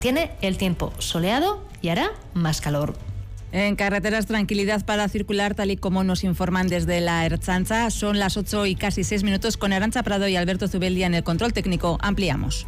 Tiene el tiempo soleado y hará más calor. En carreteras, tranquilidad para circular, tal y como nos informan desde la Ertzaintza. Son las 8 y casi 6 minutos. Con Arantxa Prado y Alberto Zubeldia en el control técnico. Ampliamos.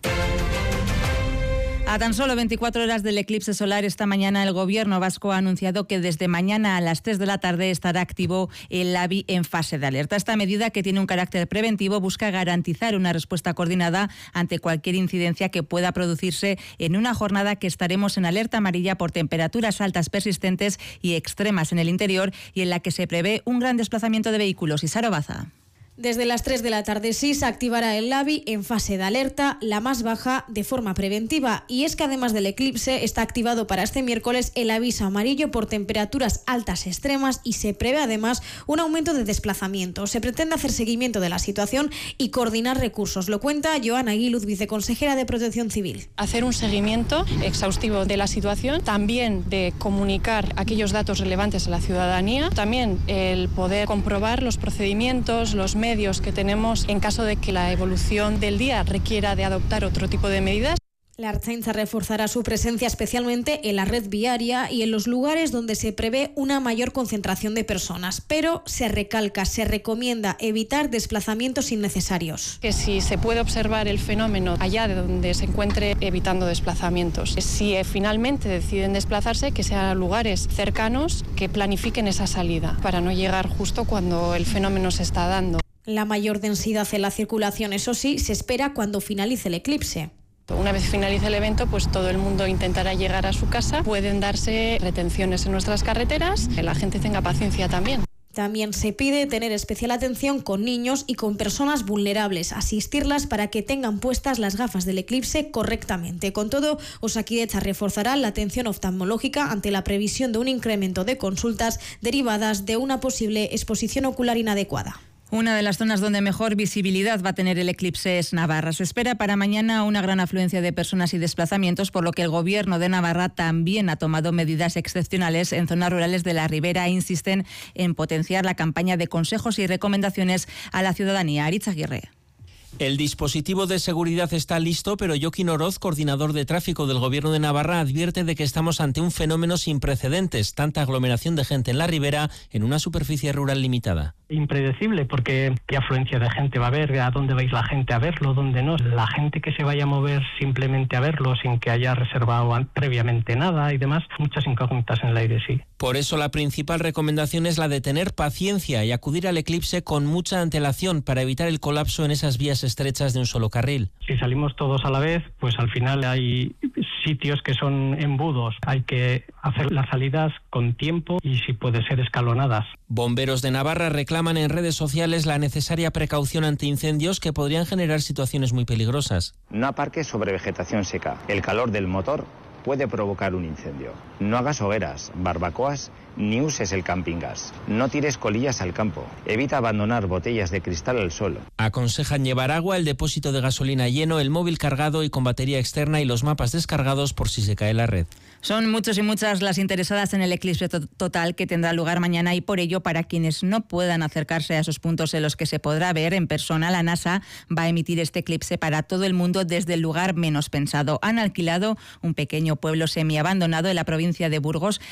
A tan solo 24 horas del eclipse solar, esta mañana el Gobierno vasco ha anunciado que desde mañana a las 3 de la tarde estará activo el AVI en fase de alerta. Esta medida, que tiene un carácter preventivo, busca garantizar una respuesta coordinada ante cualquier incidencia que pueda producirse en una jornada que estaremos en alerta amarilla por temperaturas altas persistentes y extremas en el interior, y en la que se prevé un gran desplazamiento de vehículos. Isaro Baza. Desde las 3 de la tarde sí se activará el AVI en fase de alerta, la más baja, de forma preventiva. Y es que además del eclipse está activado para este miércoles el aviso amarillo por temperaturas altas extremas, y se prevé además un aumento de desplazamiento. Se pretende hacer seguimiento de la situación y coordinar recursos. Lo cuenta Joana Aguiluz, viceconsejera de Protección Civil. Hacer un seguimiento exhaustivo de la situación, también de comunicar aquellos datos relevantes a la ciudadanía, también el poder comprobar los procedimientos, los medios que tenemos en caso de que la evolución del día requiera de adoptar otro tipo de medidas. La Ertzaintza reforzará su presencia especialmente en la red viaria y en los lugares donde se prevé una mayor concentración de personas, pero se recalca, se recomienda evitar desplazamientos innecesarios. Que si se puede observar el fenómeno allá de donde se encuentre, evitando desplazamientos. Si finalmente deciden desplazarse, que sean lugares cercanos, que planifiquen esa salida para no llegar justo cuando el fenómeno se está dando. La mayor densidad en la circulación, eso sí, se espera cuando finalice el eclipse. Una vez finalice el evento, pues todo el mundo intentará llegar a su casa. Pueden darse retenciones en nuestras carreteras, que la gente tenga paciencia también. También se pide tener especial atención con niños y con personas vulnerables, asistirlas para que tengan puestas las gafas del eclipse correctamente. Con todo, Osakidetza reforzará la atención oftalmológica ante la previsión de un incremento de consultas derivadas de una posible exposición ocular inadecuada. Una de las zonas donde mejor visibilidad va a tener el eclipse es Navarra. Se espera para mañana una gran afluencia de personas y desplazamientos, por lo que el Gobierno de Navarra también ha tomado medidas excepcionales en zonas rurales de la Ribera. Insisten en potenciar la campaña de consejos y recomendaciones a la ciudadanía. Aritz Aguirre. El dispositivo de seguridad está listo, pero Jokin Oroz, coordinador de tráfico del Gobierno de Navarra, advierte de que estamos ante un fenómeno sin precedentes, tanta aglomeración de gente en la ribera en una superficie rural limitada. Impredecible, porque qué afluencia de gente va a haber, a dónde vais la gente a verlo, dónde no. La gente que se vaya a mover simplemente a verlo sin que haya reservado previamente nada y demás, muchas incógnitas en el aire, sí. Por eso la principal recomendación es la de tener paciencia y acudir al eclipse con mucha antelación para evitar el colapso en esas vías estrechas de un solo carril. Si salimos todos a la vez, pues al final hay sitios que son embudos. Hay que hacer las salidas con tiempo y, si puede ser, escalonadas. Bomberos de Navarra reclaman en redes sociales la necesaria precaución ante incendios que podrían generar situaciones muy peligrosas. No aparques sobre vegetación seca. El calor del motor puede provocar un incendio. No hagas hogueras, barbacoas, ni uses el camping gas. No tires colillas al campo. Evita abandonar botellas de cristal al suelo. Aconsejan llevar agua, el depósito de gasolina lleno, el móvil cargado y con batería externa y los mapas descargados por si se cae la red. Son muchos y muchas las interesadas en el eclipse total que tendrá lugar mañana, y por ello, para quienes no puedan acercarse a esos puntos en los que se podrá ver en persona, la NASA va a emitir este eclipse para todo el mundo desde el lugar menos pensado. Han alquilado un pequeño pueblo semiabandonado en la provincia de Burgos